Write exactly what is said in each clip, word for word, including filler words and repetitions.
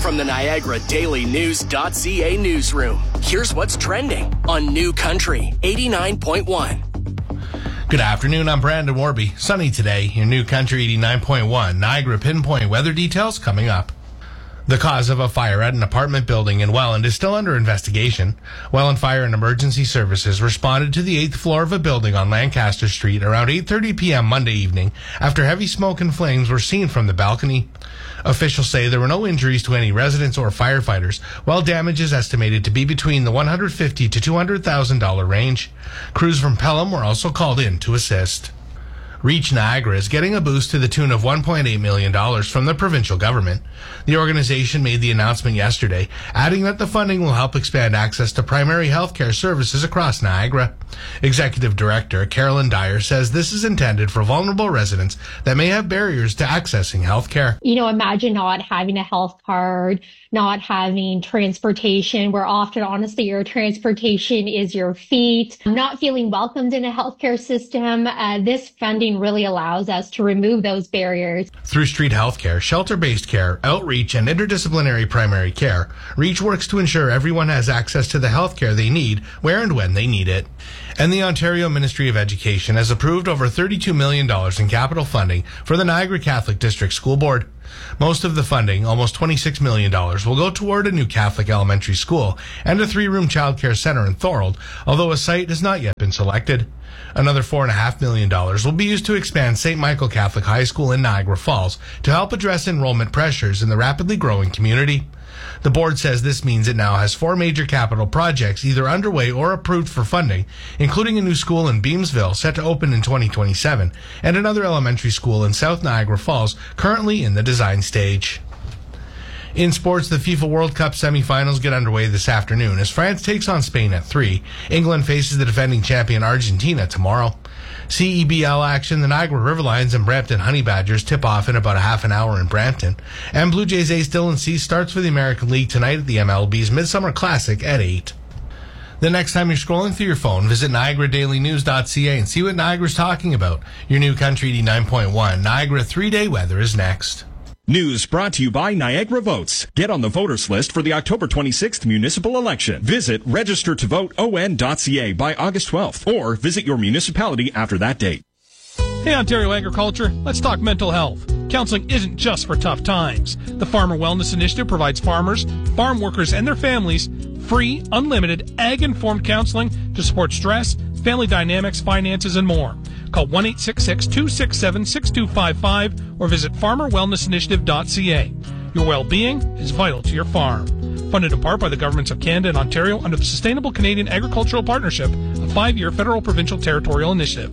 From the Niagara Daily News .ca newsroom, here's what's trending on New Country eighty-nine point one. Good afternoon, I'm Brandon Warby. Sunny today, your New Country eighty-nine point one. Niagara pinpoint weather details coming up. The cause of a fire at an apartment building in Welland is still under investigation. Welland Fire and Emergency Services responded to the eighth floor of a building on Lancaster Street around eight thirty p.m. Monday evening after heavy smoke and flames were seen from the balcony. Officials say there were no injuries to any residents or firefighters, while damage is estimated to be between the one hundred fifty thousand dollars to two hundred thousand dollars range. Crews from Pelham were also called in to assist. Reach Niagara is getting a boost to the tune of one point eight million dollars from the provincial government. The organization made the announcement yesterday, adding that the funding will help expand access to primary health care services across Niagara. Executive Director Carolyn Dyer says this is intended for vulnerable residents that may have barriers to accessing health care. You know, imagine not having a health card, not having transportation, where often, honestly, your transportation is your feet, not feeling welcomed in a healthcare system. Uh, this funding really allows us to remove those barriers. Through Street Healthcare, shelter-based care, outreach, and interdisciplinary primary care, Reach works to ensure everyone has access to the health care they need, where and when they need it. And the Ontario Ministry of Education has approved over thirty-two million dollars in capital funding for the Niagara Catholic District School Board. Most of the funding, almost twenty-six million dollars, will go toward a new Catholic elementary school and a three-room childcare center in Thorold, although a site has not yet been selected. Another four point five million dollars will be used to expand Saint Michael Catholic High School in Niagara Falls to help address enrollment pressures in the rapidly growing community. The board says this means it now has four major capital projects either underway or approved for funding, including a new school in Beamsville set to open in twenty twenty-seven and another elementary school in South Niagara Falls currently in the design stage. In sports, the FIFA World Cup semifinals get underway this afternoon as France takes on Spain at three. England faces the defending champion Argentina tomorrow. C E B L action, the Niagara Riverlions and Brampton Honey Badgers tip off in about a half an hour in Brampton. And Blue Jays ace Dylan Cease starts for the American League tonight at the M L B's Midsummer Classic at eight. The next time you're scrolling through your phone, visit Niagara Daily News .ca and see what Niagara's talking about. Your New Country eighty-nine point one Niagara three-day weather is next. News brought to you by Niagara Votes. Get on the voters list for the October twenty-sixth municipal election. Visit register to vote O N dot C A by August twelfth or visit your municipality after that date. Hey, Ontario Agriculture, let's talk mental health. Counseling isn't just for tough times. The Farmer Wellness Initiative provides farmers, farm workers, and their families free, unlimited, ag-informed counseling to support stress, family dynamics, finances, and more. Call one eight six six, two six seven, six two five five or visit farmer wellness initiative dot c a. Your well-being is vital to your farm. Funded in part by the governments of Canada and Ontario under the Sustainable Canadian Agricultural Partnership, a five-year federal provincial territorial initiative.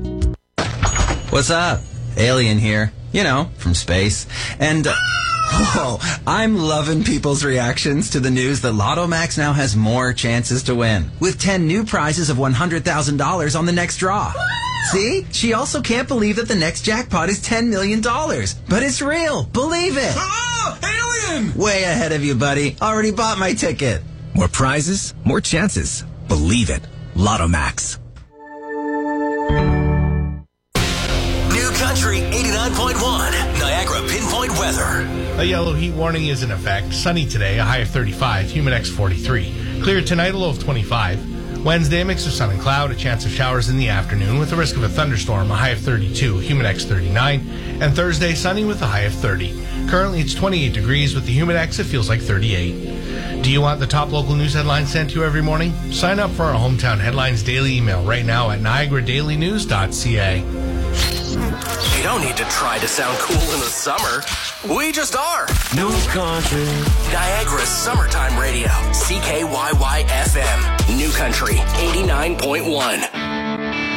What's up? Alien here. You know, from space. And... Uh, Whoa, I'm loving people's reactions to the news that Lotto Max now has more chances to win, with ten new prizes of one hundred thousand dollars on the next draw. See? She also can't believe that the next jackpot is ten million dollars. But it's real. Believe it. Oh, alien! Way ahead of you, buddy. Already bought my ticket. More prizes, more chances. Believe it. Lotto Max. New Country eighty-nine point one Niagara pinpoint weather. A yellow heat warning is in effect. Sunny today, a high of thirty-five, humidex forty-three. Clear tonight, a low of twenty-five. Wednesday, a mix of sun and cloud, a chance of showers in the afternoon with a risk of a thunderstorm, a high of thirty-two, humidex thirty-nine. And Thursday, sunny with a high of thirty. Currently, it's twenty-eight degrees. With the humidex, it feels like thirty-eight. Do you want the top local news headlines sent to you every morning? Sign up for our Hometown Headlines daily email right now at niagara daily news dot c a. You don't need to try to sound cool in the summer. We just are. New Country. Niagara's summertime radio. C K Y Y F M. New Country eighty-nine point one.